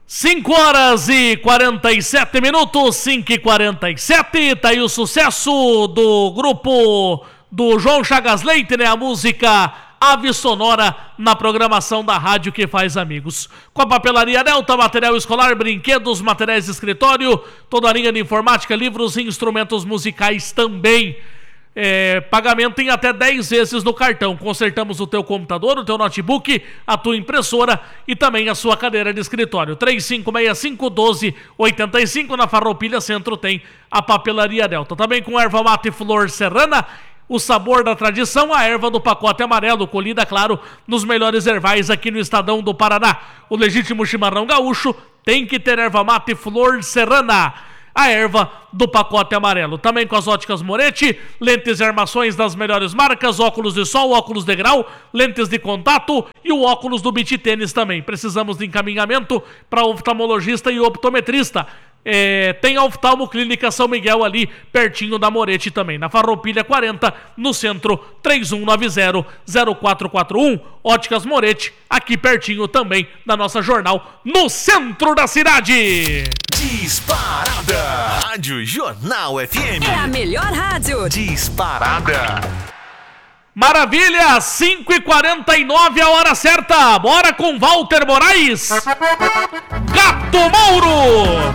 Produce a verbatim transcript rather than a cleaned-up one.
cinco horas e quarenta e sete minutos, cinco e quarenta e sete, tá aí o sucesso do grupo do João Chagas Leite, né? A música Ave Sonora na programação da rádio que faz amigos. Com a Papelaria Delta, material escolar, brinquedos, materiais de escritório, toda a linha de informática, livros e instrumentos musicais também. É, pagamento em até dez vezes no cartão. Consertamos o teu computador, o teu notebook, a tua impressora e também a sua cadeira de escritório. três cinco seis cinco, um dois oito cinco. Na Farroupilha Centro tem a Papelaria Delta. Também com erva mate flor serrana, o sabor da tradição, a erva do pacote amarelo, colhida, claro, nos melhores ervais aqui no Estadão do Paraná. O legítimo chimarrão gaúcho tem que ter erva mate flor serrana, a erva do pacote amarelo. Também com as óticas Moretti, lentes e armações das melhores marcas, óculos de sol, óculos de grau, lentes de contato e o óculos do Beach Tênis também. Precisamos de encaminhamento para oftalmologista e optometrista. É, tem a Oftalmo Clínica São Miguel ali, pertinho da Moretti também. Na Farroupilha quarenta, no centro, três um nove zero, zero quatro quatro um. Óticas Moretti, aqui pertinho também da nossa jornal, no centro da cidade. Disparada Rádio Jornal F M. É a melhor rádio. Disparada. Maravilha, cinco e quarenta e nove, a hora certa. Bora com Walter Moraes. Gato Mouro.